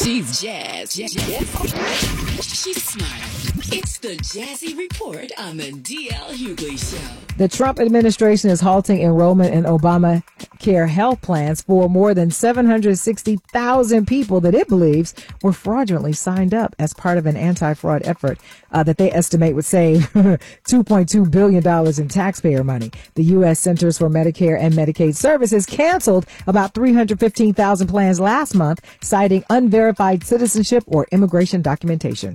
She's Jazz. She's smart. It's the Jazzy Report on the DL Hughley Show. The Trump administration is halting enrollment in Obamacare health plans for more than 760,000 people that it believes were fraudulently signed up as part of an anti-fraud effort that they estimate would save $2.2 billion in taxpayer money. The U.S. Centers for Medicare and Medicaid Services canceled about 315,000 plans last month, citing unverified citizenship or immigration documentation.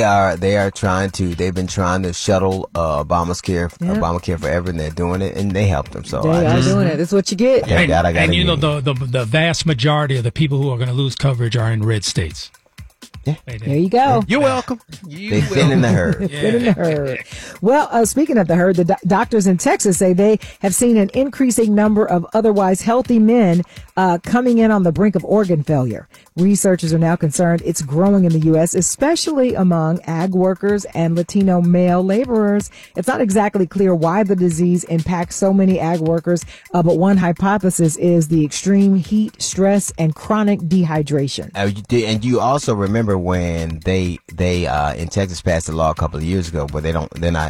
They've been trying to shuttle Obamacare forever, and they're doing it, and they helped them. So they are doing it. That's what you get. And you know, the vast majority of the people who are going to lose coverage are in red states. Yeah. There you go. You're welcome. They fit in the herd. Fit in the herd. Well, speaking of the herd, the doctors in Texas say they have seen an increasing number of otherwise healthy men coming in on the brink of organ failure. Researchers are now concerned it's growing in the U.S., especially among ag workers and Latino male laborers. It's not exactly clear why the disease impacts so many ag workers, but one hypothesis is the extreme heat, stress, and chronic dehydration. And you also remember when they in Texas passed a law a couple of years ago where they don't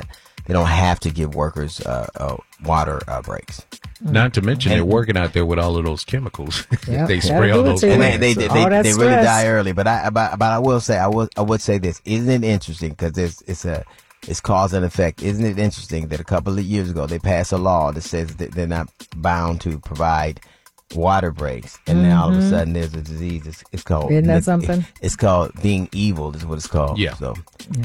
have to give workers water breaks. Not to mention they're working out there with all of those chemicals. Yep, they spray all those and plants. they really die early. But I will say I would say this. Isn't it interesting, because it's cause and effect. Isn't it interesting that a couple of years ago they passed a law that says that they're not bound to provide water breaks, and now all of a sudden there's a disease. It's called, isn't that something? It's called being evil. Is what it's called. Yeah. So,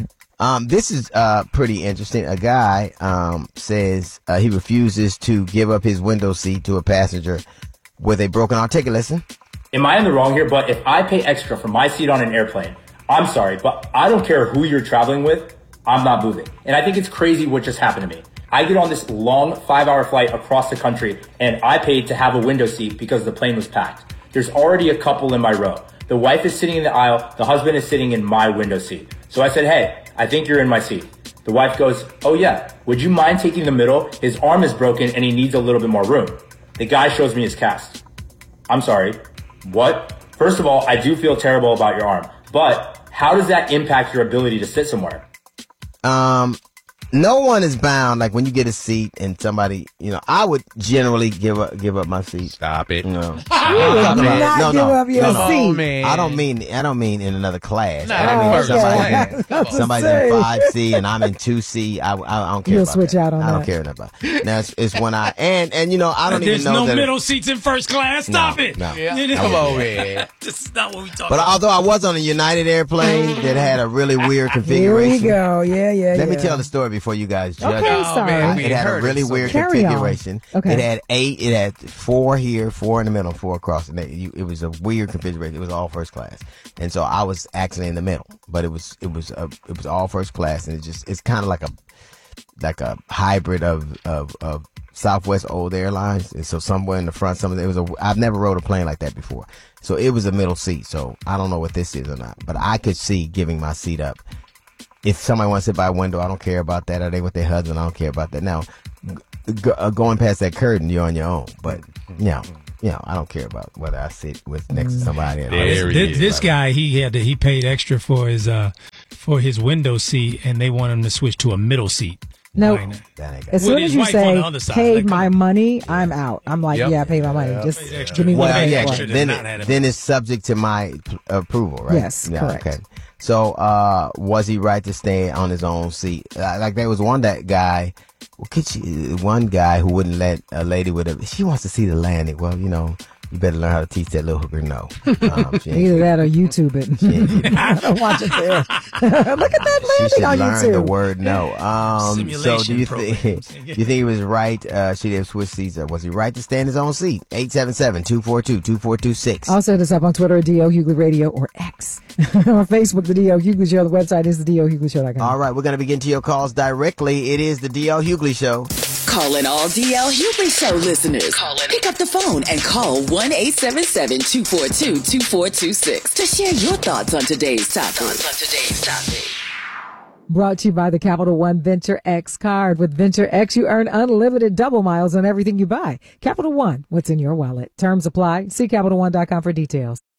this is pretty interesting. A guy says he refuses to give up his window seat to a passenger with a broken arm. Take a listen. Am I in the wrong here? But if I pay extra for my seat on an airplane, I'm sorry, but I don't care who you're traveling with. I'm not moving. And I think it's crazy what just happened to me. I get on this long 5-hour flight across the country, and I paid to have a window seat because the plane was packed. There's already a couple in my row. The wife is sitting in the aisle. The husband is sitting in my window seat. So I said, hey, I think you're in my seat. The wife goes, oh yeah, would you mind taking the middle? His arm is broken and he needs a little bit more room. The guy shows me his cast. I'm sorry, what? First of all, I do feel terrible about your arm, but how does that impact your ability to sit somewhere? No one is bound. Like when you get a seat and somebody, I would generally give up my seat. Stop it. You would not give up your seat. Man. I don't mean in another class. No, I mean somebody's in 5C and I'm in 2C. I don't care. You'll about switch that. out on I that. don't care about that. Now it's when I and I don't There's even know no that middle seats in first class. Stop it. No. Come on, man. This is not what we talking But about. although I was on a United airplane that had a really weird Here configuration. we go. Yeah. Let me tell the story before you guys judge. Okay, it. sorry. man, It had a heard really it, so weird carry on. configuration. Okay. It had 4 here, 4 in the middle, 4 across. And it was a weird configuration. It was all first class, and so I was actually in the middle. But it was all first class, and it's kind of like a hybrid of Southwest old airlines. And so somewhere in the front, I've never rode a plane like that before. So it was a middle seat. So I don't know what this is or not, but I could see giving my seat up. If somebody wants to sit by a window, I don't care about that. Are they with their husband? I don't care about that. Now, going past that curtain, you're on your own. But, I don't care about whether I sit next to somebody. This guy, he paid extra for his window seat, and they want him to switch to a middle seat. No, That ain't got as With soon his as you wife on say the other side, paid like, my money, I'm out. I'm like, Yep. yeah, I paid my money. Just Paid extra. give me what I Well, paid yeah, for. extra. then it's subject to my approval, right? Yes, correct. Okay. So, was he right to stay on his own seat? Like there was one guy who wouldn't let a lady she wants to see the landing. Well, you better learn how to teach that little hooker no. Either that or YouTube it. I don't watch it there. Look at that She should landing on learn YouTube. the word no. So Simulation do you programs. think he was right? Should he have switched seats? Was he right to stay in his own seat? 877-242-2426. Also, hit us up on Twitter at D.O. Hughley Radio or X. On Facebook, the D.O. Hughley Show. The website is the DOHughleyShow.com. All right, we're going to begin to your calls directly. It is the DL Hughley Show. Calling all DL Hughley Show listeners. Pick up the phone and call 1-877-242-2426 to share your thoughts on today's topic. Brought to you by the Capital One Venture X card. With Venture X, you earn unlimited double miles on everything you buy. Capital One, what's in your wallet? Terms apply. See CapitalOne.com for details.